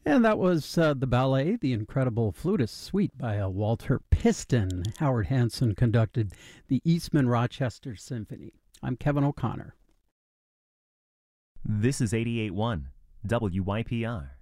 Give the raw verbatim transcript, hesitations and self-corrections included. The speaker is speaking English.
And that was uh, the ballet, The Incredible Flutist Suite by uh, Walter Piston. Howard Hanson conducted the Eastman Rochester Symphony. I'm Kevin O'Connor. This is eighty-eight point one W Y P R.